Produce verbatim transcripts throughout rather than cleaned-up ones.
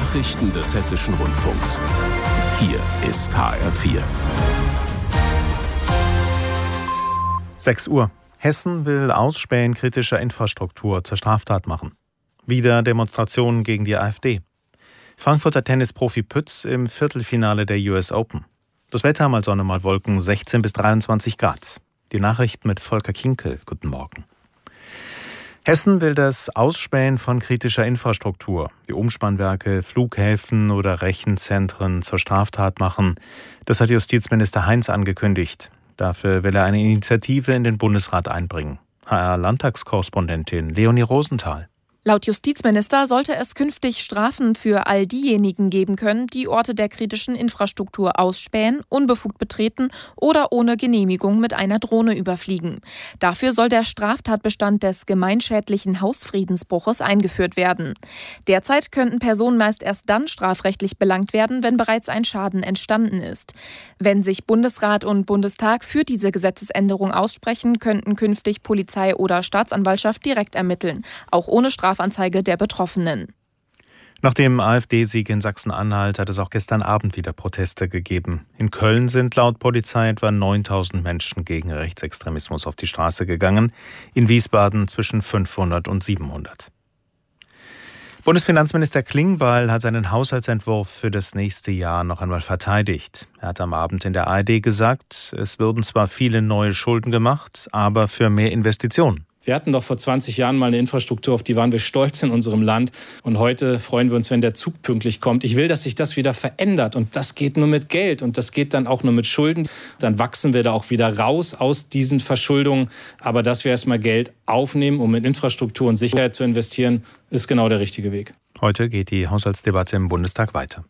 Nachrichten des Hessischen Rundfunks. Hier ist H R vier. sechs Uhr. Hessen will Ausspähen kritischer Infrastruktur zur Straftat machen. Wieder Demonstrationen gegen die AfD. Frankfurter Tennisprofi Pütz im Viertelfinale der U S Open. Das Wetter mal Sonne, mal Wolken, sechzehn bis dreiundzwanzig Grad. Die Nachrichten mit Volker Kinkel. Guten Morgen. Hessen will das Ausspähen von kritischer Infrastruktur, wie Umspannwerke, Flughäfen oder Rechenzentren, zur Straftat machen. Das hat Justizminister Heinz angekündigt. Dafür will er eine Initiative in den Bundesrat einbringen. H R-Landtagskorrespondentin Leonie Rosenthal. Laut Justizminister sollte es künftig Strafen für all diejenigen geben können, die Orte der kritischen Infrastruktur ausspähen, unbefugt betreten oder ohne Genehmigung mit einer Drohne überfliegen. Dafür soll der Straftatbestand des gemeinschädlichen Hausfriedensbruches eingeführt werden. Derzeit könnten Personen meist erst dann strafrechtlich belangt werden, wenn bereits ein Schaden entstanden ist. Wenn sich Bundesrat und Bundestag für diese Gesetzesänderung aussprechen, könnten künftig Polizei oder Staatsanwaltschaft direkt ermitteln, auch ohne Strafanzeige der Betroffenen. Nach dem AfD-Sieg in Sachsen-Anhalt hat es auch gestern Abend wieder Proteste gegeben. In Köln sind laut Polizei etwa neuntausend Menschen gegen Rechtsextremismus auf die Straße gegangen, in Wiesbaden zwischen fünfhundert und siebenhundert. Bundesfinanzminister Klingbeil hat seinen Haushaltsentwurf für das nächste Jahr noch einmal verteidigt. Er hat am Abend in der A R D gesagt, es würden zwar viele neue Schulden gemacht, aber für mehr Investitionen. Wir hatten doch vor zwanzig Jahren mal eine Infrastruktur, auf die waren wir stolz in unserem Land. Und heute freuen wir uns, wenn der Zug pünktlich kommt. Ich will, dass sich das wieder verändert. Und das geht nur mit Geld. Und das geht dann auch nur mit Schulden. Dann wachsen wir da auch wieder raus aus diesen Verschuldungen. Aber dass wir erstmal Geld aufnehmen, um in Infrastruktur und Sicherheit zu investieren, ist genau der richtige Weg. Heute geht die Haushaltsdebatte im Bundestag weiter.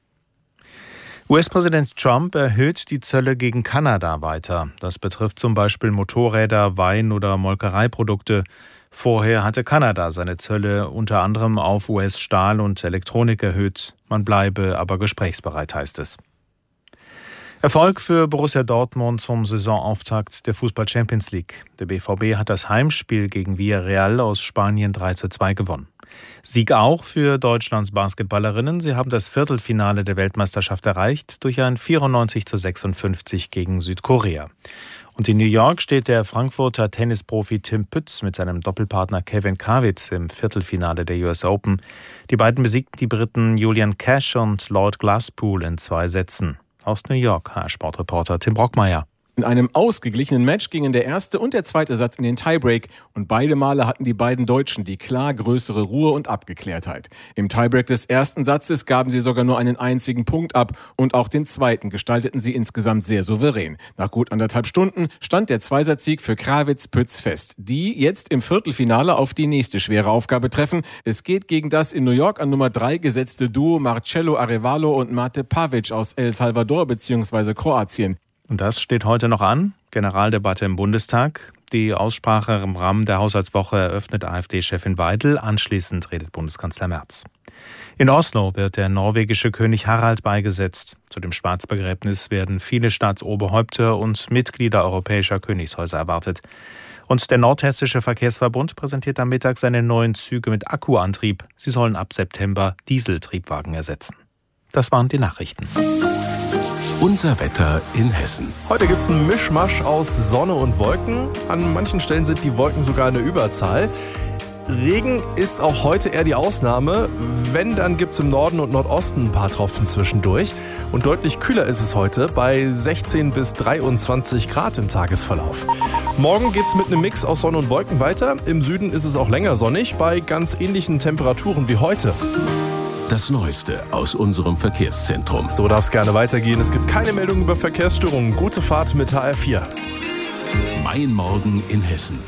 U S-Präsident Trump erhöht die Zölle gegen Kanada weiter. Das betrifft zum Beispiel Motorräder, Wein- oder Molkereiprodukte. Vorher hatte Kanada seine Zölle unter anderem auf U S-Stahl und Elektronik erhöht. Man bleibe aber gesprächsbereit, heißt es. Erfolg für Borussia Dortmund zum Saisonauftakt der Fußball-Champions League. Der B V B hat das Heimspiel gegen Villarreal aus Spanien drei zu zwei gewonnen. Sieg auch für Deutschlands Basketballerinnen. Sie haben das Viertelfinale der Weltmeisterschaft erreicht durch ein vierundneunzig zu sechsundfünfzig gegen Südkorea. Und in New York steht der Frankfurter Tennisprofi Tim Pütz mit seinem Doppelpartner Kevin Krawitz im Viertelfinale der U S Open. Die beiden besiegten die Briten Julian Cash und Lord Glasspool in zwei Sätzen. Aus New York, H R-Sportreporter Tim Brockmeier. In einem ausgeglichenen Match gingen der erste und der zweite Satz in den Tiebreak und beide Male hatten die beiden Deutschen die klar größere Ruhe und Abgeklärtheit. Im Tiebreak des ersten Satzes gaben sie sogar nur einen einzigen Punkt ab und auch den zweiten gestalteten sie insgesamt sehr souverän. Nach gut anderthalb Stunden stand der Zweisatzsieg für Krawitz-Pütz fest, die jetzt im Viertelfinale auf die nächste schwere Aufgabe treffen. Es geht gegen das in New York an Nummer drei gesetzte Duo Marcelo Arevalo und Mate Pavic aus El Salvador bzw. Kroatien. Und das steht heute noch an. Generaldebatte im Bundestag. Die Aussprache im Rahmen der Haushaltswoche eröffnet AfD-Chefin Weidel. Anschließend redet Bundeskanzler Merz. In Oslo wird der norwegische König Harald beigesetzt. Zu dem Staatsbegräbnis werden viele Staatsoberhäupter und Mitglieder europäischer Königshäuser erwartet. Und der Nordhessische Verkehrsverbund präsentiert am Mittag seine neuen Züge mit Akkuantrieb. Sie sollen ab September Dieseltriebwagen ersetzen. Das waren die Nachrichten. Unser Wetter in Hessen. Heute gibt es einen Mischmasch aus Sonne und Wolken. An manchen Stellen sind die Wolken sogar eine Überzahl. Regen ist auch heute eher die Ausnahme. Wenn, dann gibt es im Norden und Nordosten ein paar Tropfen zwischendurch. Und deutlich kühler ist es heute bei sechzehn bis dreiundzwanzig Grad im Tagesverlauf. Morgen geht es mit einem Mix aus Sonne und Wolken weiter. Im Süden ist es auch länger sonnig bei ganz ähnlichen Temperaturen wie heute. Das Neueste aus unserem Verkehrszentrum. So darf es gerne weitergehen. Es gibt keine Meldung über Verkehrsstörungen. Gute Fahrt mit H R vier. Mein Morgen in Hessen.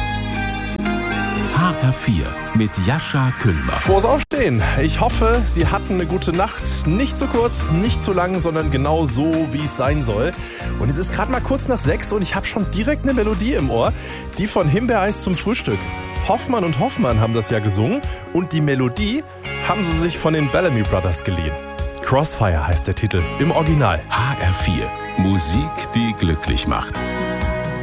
H R vier mit Jascha Kühlmann. Frohes Aufstehen. Ich hoffe, Sie hatten eine gute Nacht. Nicht zu kurz, nicht zu lang, sondern genau so, wie es sein soll. Und es ist gerade mal kurz nach sechs und ich habe schon direkt eine Melodie im Ohr. Die von Himbeereis zum Frühstück. Hoffmann und Hoffmann haben das ja gesungen. Und die Melodie haben sie sich von den Bellamy Brothers geliehen. Crossfire heißt der Titel im Original. H R vier. Musik, die glücklich macht.